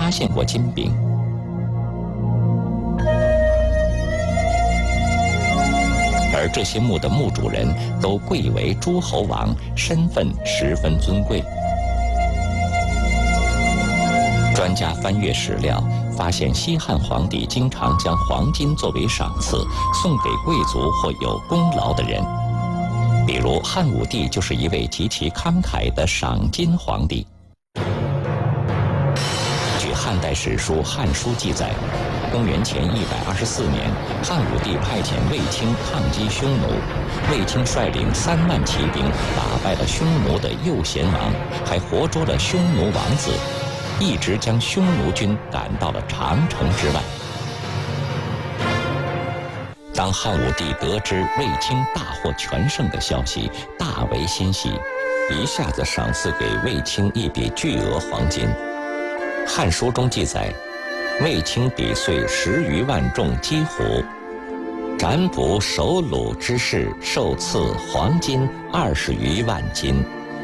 发现过金饼。而这些墓的墓主人都贵为诸侯王，身份十分尊贵。专家翻阅史料，发现西汉皇帝经常将黄金作为赏赐送给贵族或有功劳的人，比如汉武帝就是一位极其慷慨的赏金皇帝。据汉代史书《汉书》记载，公元前124年，汉武帝派遣卫青抗击匈奴，卫青率领3万骑兵打败了匈奴的右贤王，还活捉了匈奴王子，一直将匈奴军赶到了长城之外。当汉武帝得知卫青大获全胜的消息，大为欣喜，一下子赏赐给卫青一笔巨额黄金。《汉书》中记载，卫青抵岁10余万众击虎，斩捕首虏之事，受赐黄金20余万斤。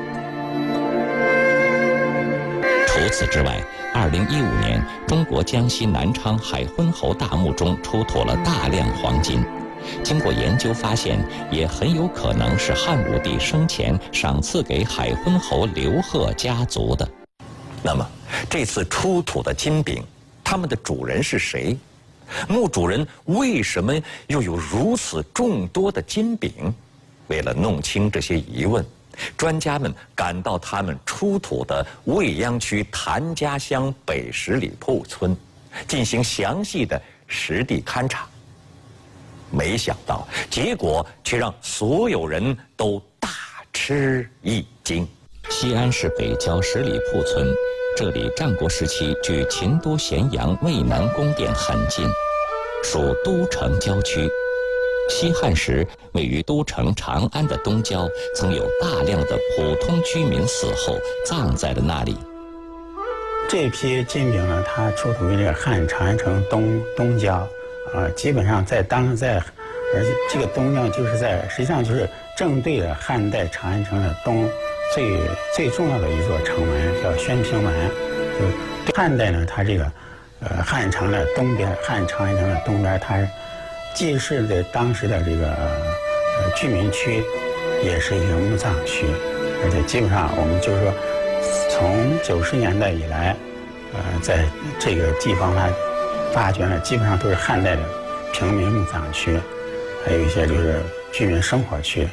除此之外，2015年，中国江西南昌海昏侯大墓中出土了大量黄金。经过研究发现，也很有可能是汉武帝生前赏赐给海昏侯刘贺家族的。 那么，这次出土的金饼，它们的主人是谁？墓主人为什么又有如此众多的金饼？为了弄清这些疑问，专家们赶到他们出土的未央区谭家乡北十里铺村，进行详细的实地勘察。没想到，结果却让所有人都大吃一惊。 西安市北郊十里铺村，这里战国时期距秦都咸阳渭南宫殿很近，属都城郊区。西汉时，位于都城长安的东郊，曾有大量的普通居民死后葬在了那里。 这批金饼呢，它出土于这个汉长安城东郊，基本上而且这个东郊实际上就是正对着汉代长安城的最重要的一座城门，叫宣平门。就汉代呢，它这个汉城的东边，汉长安城的东边，它既是的当时的这个居民区，也是一个墓葬区，而且基本上我们就是说，从90年代以来，在这个地方它发掘了基本上都是汉代的平民墓葬区，还有一些就是居民生活区。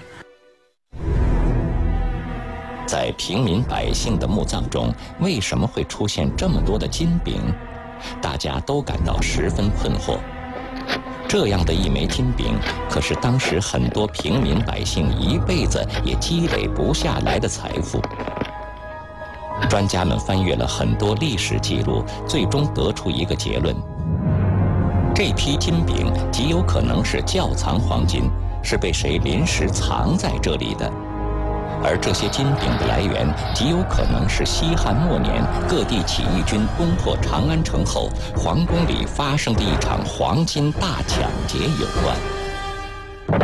在平民百姓的墓葬中，为什么会出现这么多的金饼？大家都感到十分困惑。这样的一枚金饼，可是当时很多平民百姓一辈子也积累不下来的财富。专家们翻阅了很多历史记录，最终得出一个结论：这批金饼极有可能是窖藏黄金，是被谁临时藏在这里的。而这些金饼的来源极有可能是西汉末年各地起义军攻破长安城后，皇宫里发生的一场黄金大抢劫有关。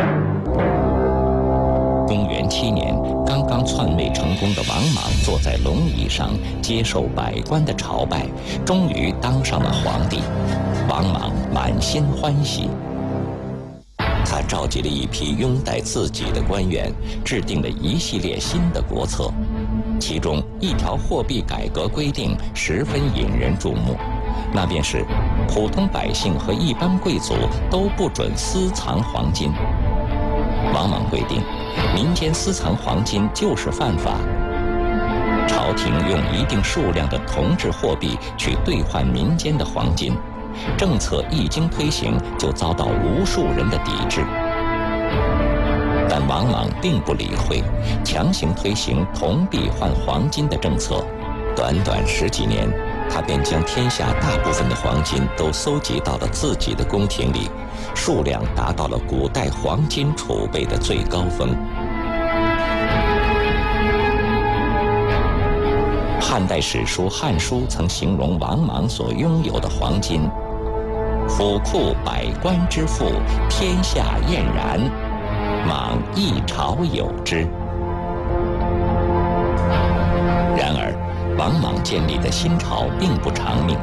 公元7年，刚刚篡位成功的王莽坐在龙椅上接受百官的朝拜，终于当上了皇帝。王莽满心欢喜。他召集了一批拥戴自己的官员，制定了一系列新的国策，其中一条货币改革规定十分引人注目，那便是普通百姓和一般贵族都不准私藏黄金。王莽规定，民间私藏黄金就是犯法。朝廷用一定数量的铜制货币去兑换民间的黄金，政策一经推行，就遭到无数人的抵制。但王莽并不理会，强行推行铜币换黄金的政策。短短10几年，他便将天下大部分的黄金都搜集到了自己的宫廷里，数量达到了古代黄金储备的最高峰。汉代史书《汉书》曾形容王莽所拥有的黄金：府库百官之富，天下晏然，莽一朝有之。然而，王莽建立的新朝并不长命。